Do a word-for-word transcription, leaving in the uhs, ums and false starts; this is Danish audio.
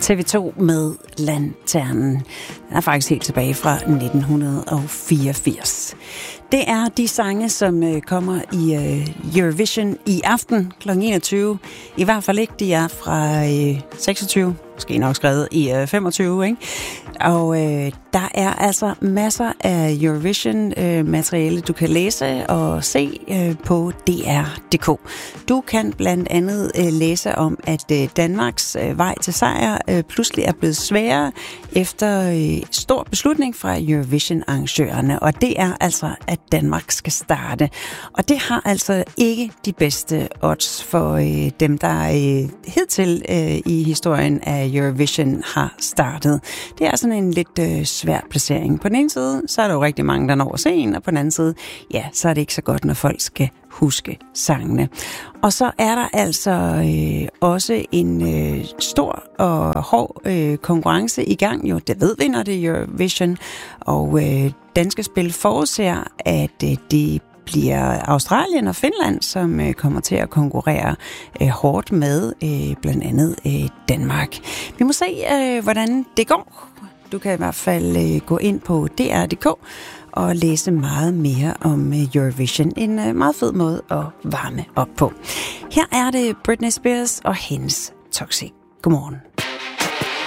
T V to med Lanternen. Den er faktisk helt tilbage fra nitten fireogfirs. Det er de sange, som øh, kommer i øh, Eurovision i aften kl. enogtyve. I hvert fald ikke, de er fra øh, seksogtyve, måske nok skrevet i øh, femogtyve, ikke? Og øh, der er altså masser af Eurovision-materiale, øh, du kan læse og se øh, på D R punktum d k. Du kan blandt andet øh, læse om, at øh, Danmarks øh, vej til sejr øh, pludselig er blevet sværere efter øh, stor beslutning fra Eurovision-arrangørerne. Og det er altså, at Danmark skal starte. Og det har altså ikke de bedste odds for øh, dem, der øh, hidtil øh, i historien af Eurovision har startet. Det er sådan en lidt øh, svær placering. På den ene side, så er der jo rigtig mange, der når at se en, og på den anden side, ja, så er det ikke så godt, når folk skal huske sangene. Og så er der altså øh, også en øh, stor og hård øh, konkurrence i gang. Jo, det ved vi, når det er Eurovision. Og øh, Danske Spil forudser, at øh, det bliver Australien og Finland, som øh, kommer til at konkurrere øh, hårdt med øh, blandt andet øh, Danmark. Vi må se, øh, hvordan det går. Du kan i hvert fald øh, gå ind på D R punktum d k og læse meget mere om øh, Eurovision. En øh, meget fed måde at varme op på. Her er det Britney Spears og hendes Toxic. Godmorgen.